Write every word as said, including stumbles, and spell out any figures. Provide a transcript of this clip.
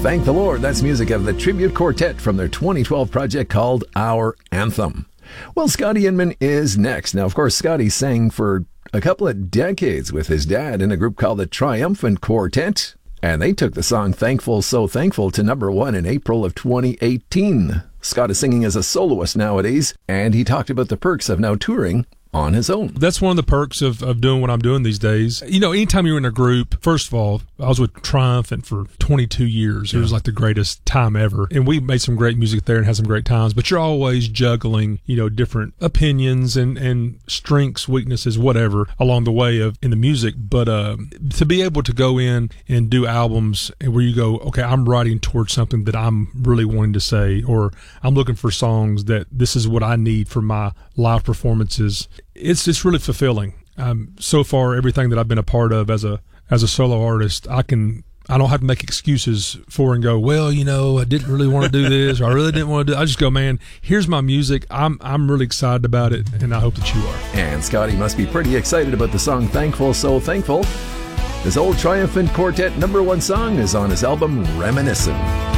Thank the Lord. That's music of the Tribute Quartet from their twenty twelve project called Our Anthem. Well, Scotty Inman is next. Now, of course, Scotty sang for a couple of decades with his dad in a group called the Triumphant Quartet, and they took the song Thankful, So Thankful to number one in April of twenty eighteen. Scott is singing as a soloist nowadays, and he talked about the perks of now touring on his own. That's one of the perks of, of doing what I'm doing these days. You know, anytime you're in a group, first of all, I was with Triumphant for twenty-two years. Yeah. It was like the greatest time ever. And we made some great music there and had some great times, but you're always juggling, you know, different opinions and, and strengths, weaknesses, whatever, along the way of in the music. But uh, to be able to go in and do albums where you go, okay, I'm writing towards something that I'm really wanting to say, or I'm looking for songs that this is what I need for my live performances. It's it's really fulfilling. Um, so far, everything that I've been a part of as a as a solo artist, I can I don't have to make excuses for and go, well, you know, I didn't really want to do this, or I really didn't want to do. I just go, man, here's my music. I'm I'm really excited about it, and I hope that you are. And Scotty must be pretty excited about the song "Thankful, So Thankful." His old Triumphant Quartet number one song is on his album Reminiscing.